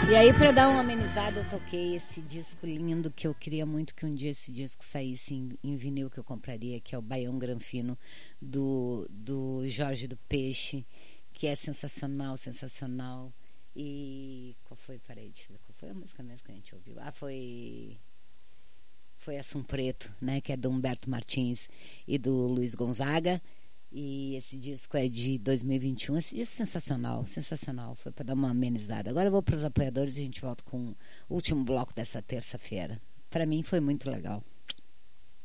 E aí, para dar uma amenizada, eu toquei esse disco lindo, que eu queria muito que um dia esse disco saísse em vinil, que eu compraria, que é o Baião Granfino, do Jorge do Peixe, que é sensacional, sensacional. E qual foi? Parei de ver. Qual foi a música mesmo que a gente ouviu? Foi Assum Preto, né? Que é do Humberto Martins e do Luiz Gonzaga. E esse disco é de 2021. Esse disco é sensacional, sensacional. Foi para dar uma amenizada. Agora eu vou para os apoiadores e a gente volta com o último bloco dessa terça-feira. Para mim foi muito legal.